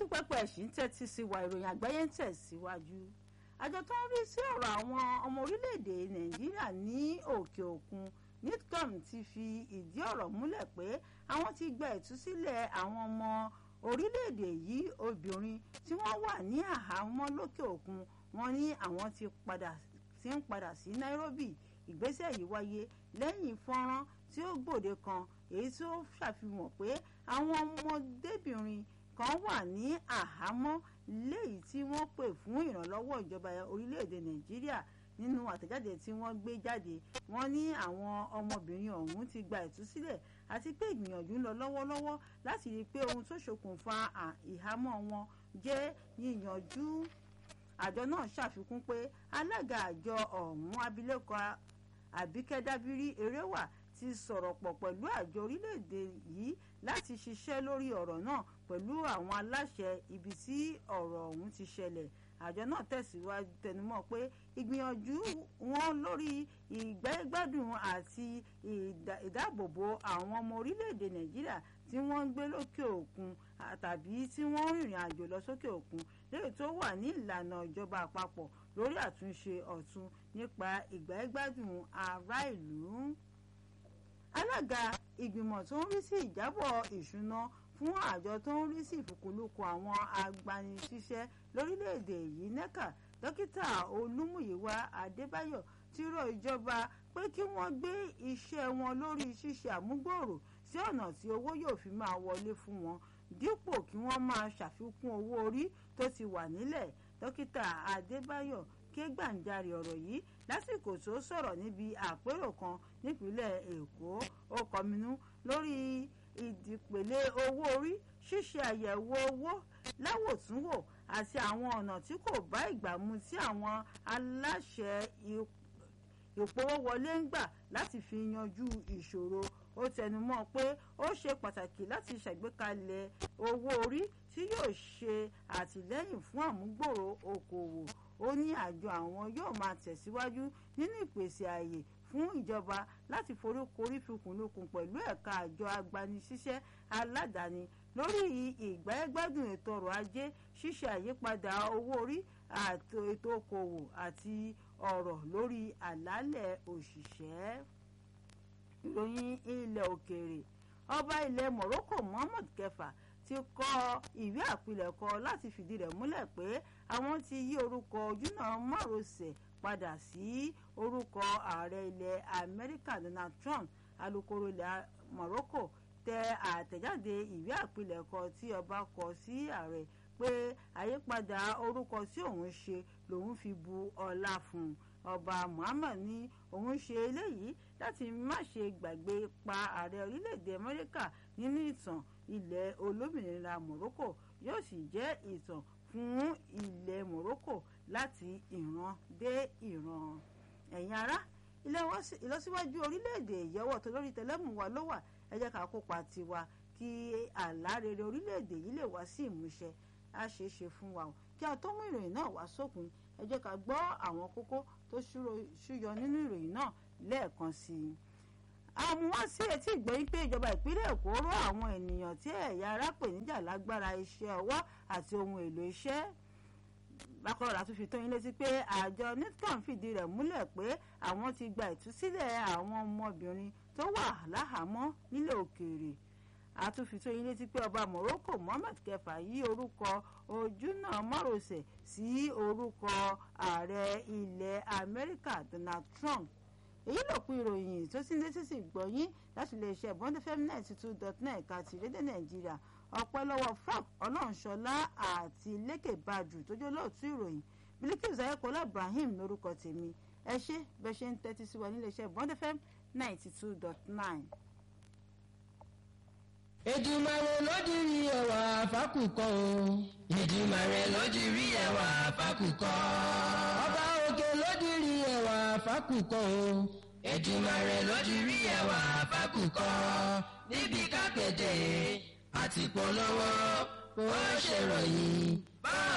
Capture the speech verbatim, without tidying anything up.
dúpẹ́ pé ẹ̀sìn ń tẹ́tí sí wa ìròyìn àgbáyé ń tẹ̀síwájú. àjọ tó ń rí sí ọ̀rọ̀ àwọn ọmọ orílẹ̀-èdè nàìjíríà ní òkè òkun nitcom ti fi ìdí ọ̀rọ̀ múlẹ̀ pé àwọn ti gba ìtúsílẹ̀ àwọn ọmọ orílẹ̀-èdè yìí obìnrin tí wọ́n wà ní àhámọ́ lókè òkun. wọ́n ní àwọn ti padà ti ń padà sí Nairobi. ìgbésẹ̀ yìí wáyé lẹ́yìn fọ́nrán tí ó gbòde kan èyí tí ó ṣàfihàn pé àwọn ọmọdébìnrin kan wà ní àhámọ́ léyìí tí wọ́n pè fún ìrànlọ́wọ́ ìjọba orílẹ̀-èdè Nàìjíríà. nínú àtẹ̀jáde tí wọ́n gbé jáde wọ́n ní àwọn ọmọbìnrin ọ̀hún ti gba ìtúsílẹ̀ àti pé ìgbìyànjú ń lọ lọ́wọ́lọ́wọ́ láti rí i pé ohun tó ṣokùnfà ìhámọ́ wọn jẹ́ yíyanjú. àjọ náà ṣàfikún pé alága àjọ ọ̀hún abilékọ Àbíkẹ́ Dábírí Eréwà ti sọ̀rọ̀ pọ̀ pẹ̀lú àjọ orílẹ̀-èdè yìí láti ṣiṣẹ́ lórí ọ̀rọ̀ náà pẹ̀lú àwọn aláṣẹ ibi tí ọ̀rọ̀ ọ̀hún ti ṣẹlẹ̀. àjọ náà tẹ̀síwájú tẹnumọ́ pé ìgbìyànjú wọn lórí ìgbẹ́gbádùn àti ìdáàbòbò àwọn ọmọ orílẹ̀-èdè Nàìjíríà tí wọ́n ń gbé lókè òkun tàbí tí wọ́n ń rìnrìn àjò lọ sókè òkun léyìí tó wà ní ìlànà ìjọba àpapọ̀ lórí àtúnṣe ọ̀tun nípa ìgbẹ́gbádùn ará ìlú. alága ìgbìmọ̀ tó ń rí sí ìjábọ̀ ìṣúná fún àjọ tó ń rí sí ìfikùnlukùn àwọn agbanisíṣẹ́ lórílẹ̀‐èdè yìí nẹ́ka dókítà Olúmúyìwá Adébáyọ̀ ti rọ ìjọba pé kí wọ́n gbé iṣẹ́ wọn lórí ṣíṣe àmúgbòòrò sí ọ̀nà tí owó yóò fi máa wọlé fún wọn dípò kí wọ́n máa ṣàfikún owó orí tó ti wà nílẹ̀. dókítà Adébáyọ̀ ké gbàǹjarè ọ̀rọ̀ yìí lásìkò tó sọ̀rọ̀ níbi àpérò kan nípínlẹ̀ Èkó. ó kọminú lórí ìdìpèlé owó orí ṣíṣe àyẹ̀wò owó láwòtúnwò àti àwọn ọ̀nà tí kò bá ìgbà mu tí àwọn aláṣẹ ìpowówọlé ń gbà láti fi yanjú ìṣòro. ó tẹnumọ́ pé ó ṣe pàtàkì láti ṣàgbékalẹ̀ owó orí tí yóò ṣe àtìlẹ́yìn fún àmúgbòòrò okòwò. ó ní àjọ àwọn yóò máa tẹ̀síwájú nínú ìpèsè ààyè fún ìjọba láti foríkorí fikùnlukùn pẹ̀lú ẹ̀ka àjọ agbanisíṣẹ́ aládàáni lórí ìgbáyégbádùn ètò ọrọ̀ ajé ṣíṣe àyípadà owó orí àti ètò okòwò àti ọ̀rọ̀ lórí àlàálẹ̀ òṣìṣẹ́. ìròyìn ilẹ̀ òkèèrè ọba ilẹ̀ Morocco Mohammed kẹfà ti kọ ìwé àpilẹ̀kọ láti fìdí rẹ̀ múlẹ̀ pé àwọn ti yí orúkọ ojúnà márosẹ̀ padà sí orúkọ ààrẹ ilẹ̀ Amẹ́ríkà Donald Trump. alukoro ilẹ̀ Morocco tẹ àtẹ̀jáde ìwé àpilẹ̀kọ tí ọba kọ sí ààrẹ pé àyípadà orúkọ tí òun ṣe lòun fi bu ọlá fún un. ọba Muhammad ní òun ṣe eléyìí láti má ṣe gbàgbé pa ààrẹ orílẹ̀-èdè Amẹ́ríkà nínú ìtàn ilẹ̀ olómìnira Morocco yóò sì jẹ́ ìtàn fún ilẹ̀ Morocco láti ìran dé ìran. ẹ̀yin ará ìlọsíwájú orílẹ̀-èdè ìyẹ́wọ̀ tó lórí tẹlẹ́mù wa ló wà. ẹ jẹ́ ká kópa tiwa kí àlá rere orílẹ̀-èdè yìí lè wá sí ìmúṣẹ. a ṣeé ṣe fún wa o kí a tó mú ìròyìn náà wá sópin ẹ jẹ́ ká gbọ́ àwọn kókó tó ṣúyọ nínú ìròyìn náà lẹ́ẹ̀kan sí i. àmúwá sí etí ìgbẹ́yìn pé ìjọba ìpínlẹ̀ Èkó rọ àwọn ènìyàn tí ẹ̀yà ara pè níjà lágbára iṣẹ́ ọwọ́ àti ohun èlò iṣẹ́. bákan náà tún fi tó yín létí pé àjọ nitcom fìdí rẹ̀ múlẹ̀ pé àwọn ti gba ìtúsílẹ̀ àwọn ọmọbìnrin tó wà láhàámọ́ nílẹ̀ òkèèrè. a tún fi tó yín létí pé ọba Morocco Mohammed kẹfà yí orúkọ ojúnà márosẹ̀ sí orúkọ ààrẹ ilẹ̀ Amẹ́ríkà Donald Trump. èyí ló pín ìròyìn tó sì ń dé sísì gbọ́yìn láti lè ṣe Bond F M ninety two dot nine ẹ̀ka ti rédíò Nàìjíríà. ọpẹ́ lọ́wọ́ Frank Ọlọ́runṣọlá àti Lékè Badru tó jẹ́ olóòtú ìròyìn. Bilikisu Ayékọ́lá Ibrahim lórúkọ tèmi. ẹ ṣé bẹ́ẹ̀ ṣe ń tẹ́tí sí wa nílé iṣẹ́ Bond F M ninety two dot nine. Èdùmàrè ló dirí ẹwà fákùkọ o. Èdùmàrè ló dirí ẹwà fákùkọ. Ọba òkè ló dirí ẹwà fákùkọ o. Èdùmàrè ló dirí ẹwà fákùkọ. Níbi kápẹ́tẹ̀ àti polówó ó ṣèròyìn.